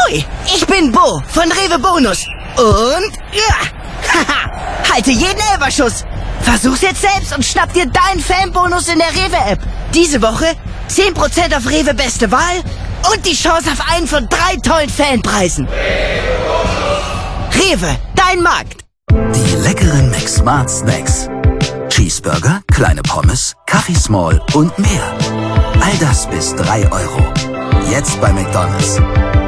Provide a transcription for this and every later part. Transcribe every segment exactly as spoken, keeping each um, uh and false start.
Hui, ich bin Bo von Rewe Bonus. Und, ja, haha, halte jeden Elberschuss. Versuch's jetzt selbst und schnapp dir deinen Fanbonus in der Rewe-App. Diese Woche zehn Prozent auf Rewe Beste Wahl und die Chance auf einen von drei tollen Fanpreisen. Rewe, dein Markt. Die leckeren McSmart Snacks. Cheeseburger, kleine Pommes, Kaffee Small und mehr. All das bis drei Euro. Jetzt bei McDonald's.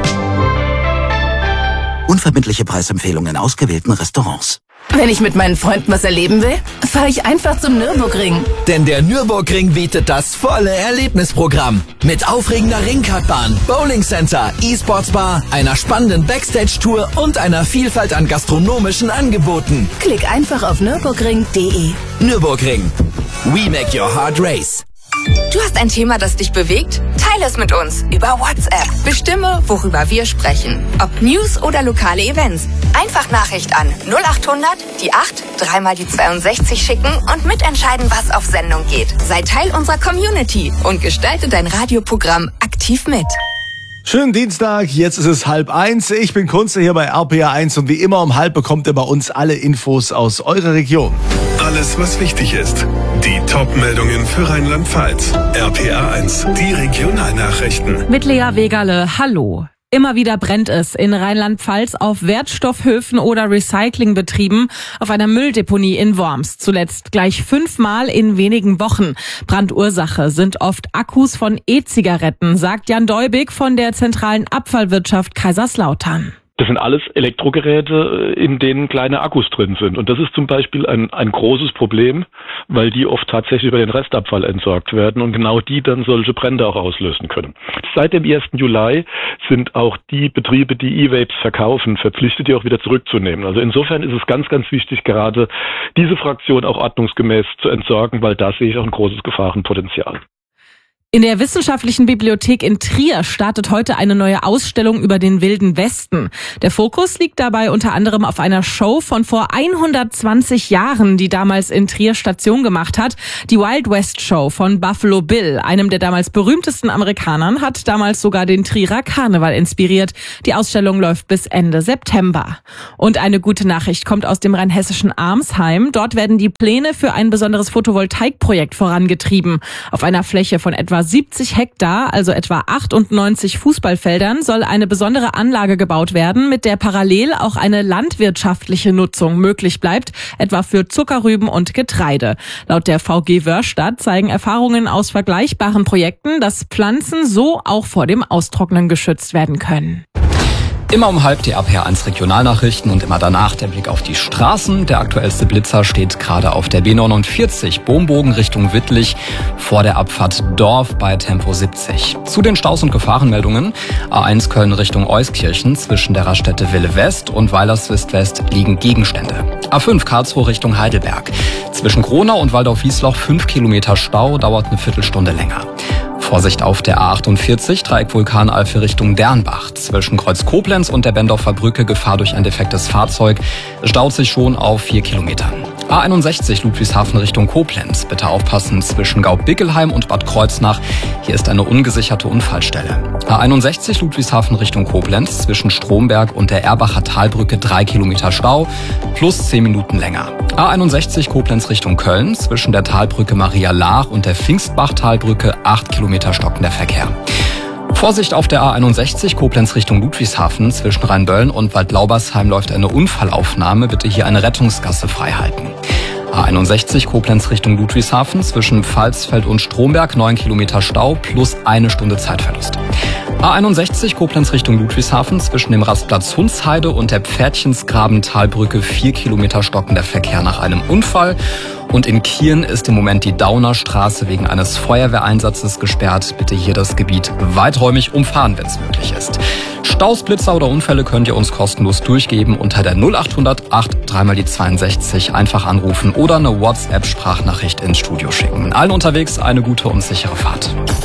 Unverbindliche Preisempfehlungen in ausgewählten Restaurants. Wenn ich mit meinen Freunden was erleben will, fahre ich einfach zum Nürburgring. Denn der Nürburgring bietet das volle Erlebnisprogramm. Mit aufregender Ringkartbahn, Bowling Center, E-Sports-Bar, einer spannenden Backstage-Tour und einer Vielfalt an gastronomischen Angeboten. Klick einfach auf nürburgring punkt de. Nürburgring. We make your heart race. Du hast ein Thema, das dich bewegt? Teile es mit uns über WhatsApp. Bestimme, worüber wir sprechen. Ob News oder lokale Events. Einfach Nachricht an null acht hundert, die acht, dreimal die zweiundsechzig schicken und mitentscheiden, was auf Sendung geht. Sei Teil unserer Community und gestalte dein Radioprogramm aktiv mit. Schönen Dienstag, jetzt ist es halb eins. Ich bin Kunze hier bei R P R eins und wie immer um halb bekommt ihr bei uns alle Infos aus eurer Region. Alles, was wichtig ist. Die Top-Meldungen für Rheinland-Pfalz. R P R eins, die Regionalnachrichten. Mit Lea Wegerle, hallo. Immer wieder brennt es in Rheinland-Pfalz auf Wertstoffhöfen oder Recyclingbetrieben, auf einer Mülldeponie in Worms. Zuletzt gleich fünfmal in wenigen Wochen. Brandursache sind oft Akkus von E-Zigaretten, sagt Jan Deubig von der zentralen Abfallwirtschaft Kaiserslautern. Das sind alles Elektrogeräte, in denen kleine Akkus drin sind. Und das ist zum Beispiel ein, ein großes Problem, weil die oft tatsächlich über den Restabfall entsorgt werden und genau die dann solche Brände auch auslösen können. Seit dem ersten Juli sind auch die Betriebe, die E-Vapes verkaufen, verpflichtet, die auch wieder zurückzunehmen. Also insofern ist es ganz, ganz wichtig, gerade diese Fraktion auch ordnungsgemäß zu entsorgen, weil da sehe ich auch ein großes Gefahrenpotenzial. In der Wissenschaftlichen Bibliothek in Trier startet heute eine neue Ausstellung über den Wilden Westen. Der Fokus liegt dabei unter anderem auf einer Show von vor hundertzwanzig Jahren, die damals in Trier Station gemacht hat. Die Wild West Show von Buffalo Bill, einem der damals berühmtesten Amerikanern, hat damals sogar den Trierer Karneval inspiriert. Die Ausstellung läuft bis Ende September. Und eine gute Nachricht kommt aus dem rheinhessischen Arnsheim. Dort werden die Pläne für ein besonderes Photovoltaikprojekt vorangetrieben. Auf einer Fläche von etwa siebzig Hektar, also etwa achtundneunzig Fußballfeldern, soll eine besondere Anlage gebaut werden, mit der parallel auch eine landwirtschaftliche Nutzung möglich bleibt, etwa für Zuckerrüben und Getreide. Laut der V G Wörstadt zeigen Erfahrungen aus vergleichbaren Projekten, dass Pflanzen so auch vor dem Austrocknen geschützt werden können. Immer um halb die R P R eins Regionalnachrichten und immer danach der Blick auf die Straßen. Der aktuellste Blitzer steht gerade auf der B neunundvierzig, Bombogen Richtung Wittlich, vor der Abfahrt Dorf bei Tempo siebzig. Zu den Staus- und Gefahrenmeldungen: A eins Köln Richtung Euskirchen, zwischen der Raststätte Wille West und Weilerswist-West liegen Gegenstände. A fünf Karlsruhe Richtung Heidelberg. Zwischen Gronau und Waldorf-Wiesloch fünf Kilometer Stau, dauert eine Viertelstunde länger. Vorsicht auf der A achtundvierzig, Dreieck Vulkanalpe Richtung Dernbach. Zwischen Kreuz Koblenz und der Bendorfer Brücke Gefahr durch ein defektes Fahrzeug. Staut sich schon auf vier Kilometern. A einundsechzig Ludwigshafen Richtung Koblenz. Bitte aufpassen zwischen Gaub-Bickelheim und Bad Kreuznach. Hier ist eine ungesicherte Unfallstelle. A einundsechzig Ludwigshafen Richtung Koblenz. Zwischen Stromberg und der Erbacher Talbrücke drei Kilometer Stau. Plus zehn Minuten länger. A einundsechzig Koblenz Richtung Köln. Zwischen der Talbrücke Maria Laach und der Pfingstbach-Talbrücke acht Kilometer stockender Verkehr. Vorsicht auf der A einundsechzig Koblenz Richtung Ludwigshafen. Zwischen Rheinböllen und Waldlaubersheim läuft eine Unfallaufnahme. Bitte hier eine Rettungsgasse freihalten. A einundsechzig Koblenz Richtung Ludwigshafen. Zwischen Pfalzfeld und Stromberg neun Kilometer Stau plus eine Stunde Zeitverlust. A einundsechzig Koblenz Richtung Ludwigshafen. Zwischen dem Rastplatz Hunsheide und der Pferdchensgraben-Talbrücke vier Kilometer stockender Verkehr nach einem Unfall. Und in Kirn ist im Moment die Daunerstraße wegen eines Feuerwehreinsatzes gesperrt. Bitte hier das Gebiet weiträumig umfahren, wenn es möglich ist. Staus, Blitzer oder Unfälle könnt ihr uns kostenlos durchgeben unter der null acht hundert acht dreimal die zweiundsechzig. Einfach anrufen oder eine WhatsApp-Sprachnachricht ins Studio schicken. Allen unterwegs eine gute und sichere Fahrt.